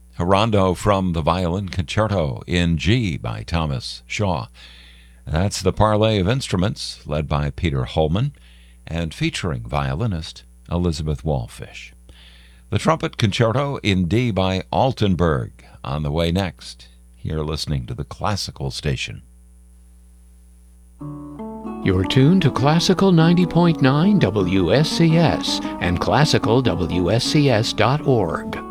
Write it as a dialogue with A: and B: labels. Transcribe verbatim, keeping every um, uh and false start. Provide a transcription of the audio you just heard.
A: A rondo from the Violin Concerto in G by Thomas Shaw. That's the Parley of Instruments, led by Peter Holman and featuring violinist Elizabeth Wallfish. The Trumpet Concerto in D by Altenberg on the way next. You're listening to the Classical Station.
B: You're tuned to Classical ninety point nine W S C S and classical W S C S dot org.